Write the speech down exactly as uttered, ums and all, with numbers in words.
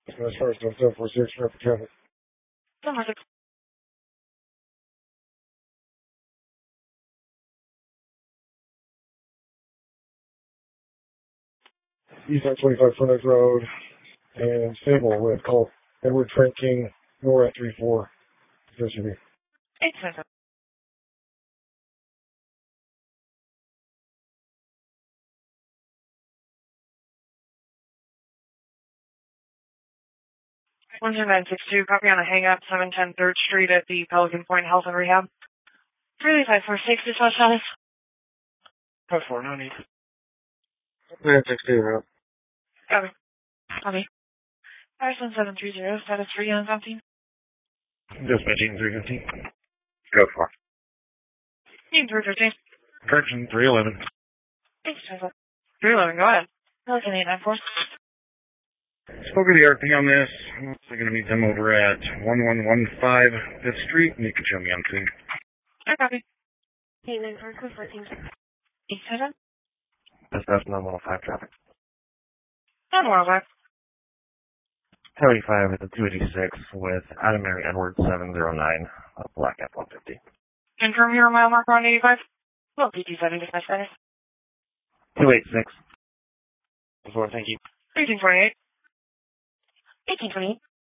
As far as seven four six, traffic traffic. seven four six. East side twenty-five Frontex Road, and stable with call Edward Frank King, Nora three four. This should be. eight seven. one zero nine six two, copy on a hang up, seven ten third Street at the Pelican Point Health and Rehab. three five four six, dispatch status. Five four, no need. nine six two, route. Copy. Copy. five seven seven three zero, status three on something. Dispatching three fifteen. Go for. Need three fifteen. Correction three eleven. Thanks, three eleven, go ahead. Pelican eight nine four. Spoke with the R P on this. I'm also going to meet them over at one one one five fifth Street, and you can show me on scene. I copy. eight nine four, code fourteen. eight seven. Dispatch nine one five traffic. nine one five. Kelly five at the two eighty-six with Adam Mary Edward seven zero nine, uh, Black F one fifty. Confirm your mile marker on eighty-five. Well, P T setting dispatch status. two eighty-six. Before, thank you. eighteen twenty-eight. eighteen twenty-eight.